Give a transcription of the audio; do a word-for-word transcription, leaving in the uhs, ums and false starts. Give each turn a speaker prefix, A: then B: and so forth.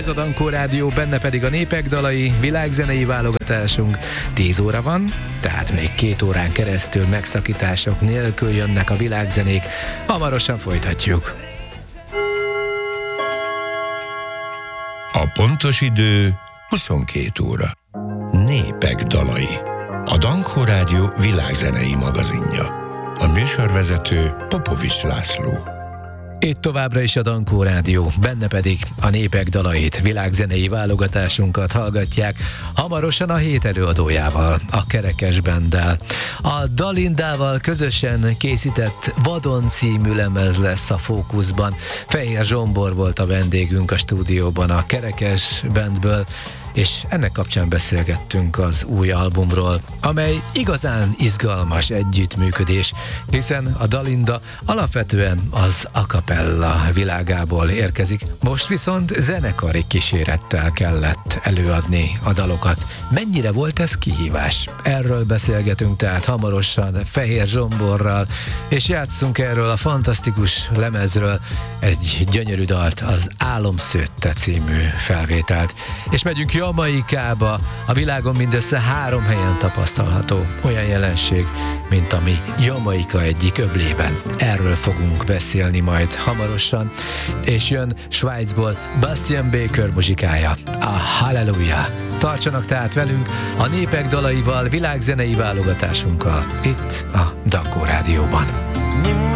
A: Ez a Dankó Rádió, benne pedig a népek dalai, világzenei válogatásunk. tíz óra van, tehát még két órán keresztül megszakítások nélkül jönnek a világzenék. Hamarosan folytatjuk.
B: A pontos idő huszonkét óra. Népek dalai. A Dankó Rádió világzenei magazinja. A műsorvezető Popovics László.
A: Itt továbbra is a Dankó Rádió, benne pedig a népek dalait, világzenei válogatásunkat hallgatják, hamarosan a hét előadójával, a Kerekes Banddel. A Dalindával közösen készített Vadon című lemez lesz a fókuszban. Fehér Zsombor volt a vendégünk a stúdióban a Kerekes Bandből, és ennek kapcsán beszélgettünk az új albumról, amely igazán izgalmas együttműködés, hiszen a Dalinda alapvetően az a cappella világából érkezik, most viszont zenekari kísérettel kellett előadni a dalokat. Mennyire volt ez kihívás? Erről beszélgetünk tehát hamarosan Fehér Zsomborral, és játszunk erről a fantasztikus lemezről egy gyönyörű dalt, az Álomszőtte című felvételt. És megyünk Jamaikába, a világon mindössze három helyen tapasztalható olyan jelenség, mint ami Jamaika egyik öblében. Erről fogunk beszélni majd hamarosan, és jön Svájcból Bastian Baker muzsikája, a Halleluja. Tartsanak tehát velünk a népek dalaival, világzenei válogatásunkkal, itt a Dankó Rádióban.